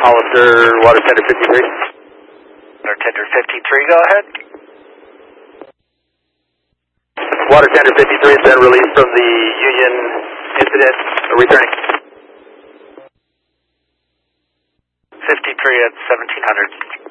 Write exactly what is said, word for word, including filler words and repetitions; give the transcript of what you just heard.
Hollister, water tender fifty-three. Water tender fifty-three, go ahead. Water tender fifty-three has been released from the Union incident, returning. fifty-three at seventeen hundred.